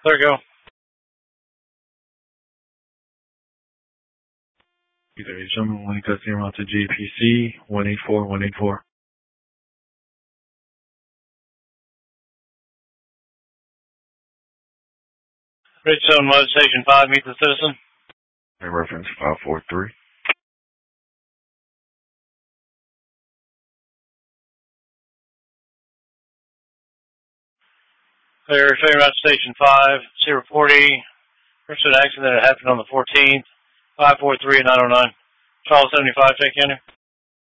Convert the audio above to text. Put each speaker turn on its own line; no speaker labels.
There you go.
Either H1 1 customer out to JPC 184184.
Bridgestone Mud Station 5, meet the citizen.
Reference 543.
Clear, same route to Station 5, 040. Pursuit accident that happened on the 14th, 543 909. Charles 75, take enter.